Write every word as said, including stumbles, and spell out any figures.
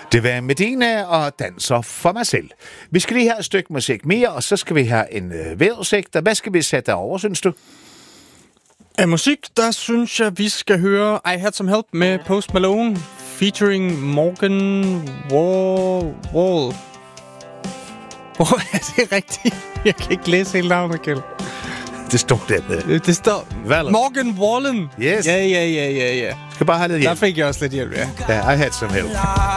Det var Medina og Danser for mig selv. Vi skal lige have et stykke musik mere, og så skal vi have en øh, vejrudsigt. Hvad skal vi sætte over, synes du? Af musik, der synes jeg, vi skal høre I Had Some Help med Post Malone, featuring Morgan Wall. Wall. Hvor er det rigtigt? Jeg kan ikke læse hele navnet, Kjeld. Det står der. Det står Valor. Morgan Wallen. Yes. Ja, ja, ja, ja, ja. Skal bare have lidt hjælp. Der fik jeg også lidt hjælp, ja. Ja, I Had Some Help.